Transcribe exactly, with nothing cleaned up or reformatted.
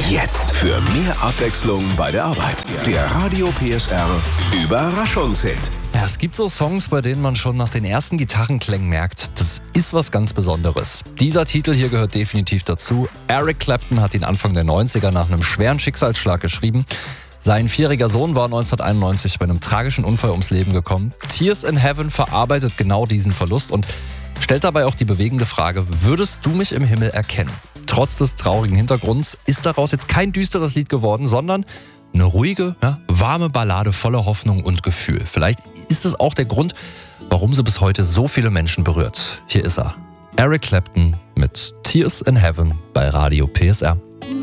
Jetzt für mehr Abwechslung bei der Arbeit. Der Radio P S R Überraschungshit. Ja, es gibt so Songs, bei denen man schon nach den ersten Gitarrenklängen merkt, das ist was ganz Besonderes. Dieser Titel hier gehört definitiv dazu. Eric Clapton hat ihn Anfang der neunziger nach einem schweren Schicksalsschlag geschrieben. Sein vierjähriger Sohn war neunzehnhunderteinundneunzig bei einem tragischen Unfall ums Leben gekommen. Tears in Heaven verarbeitet genau diesen Verlust und stellt dabei auch die bewegende Frage, würdest du mich im Himmel erkennen? Trotz des traurigen Hintergrunds ist daraus jetzt kein düsteres Lied geworden, sondern eine ruhige, ja, warme Ballade voller Hoffnung und Gefühl. Vielleicht ist es auch der Grund, warum sie bis heute so viele Menschen berührt. Hier ist er, Eric Clapton mit Tears in Heaven bei Radio P S R.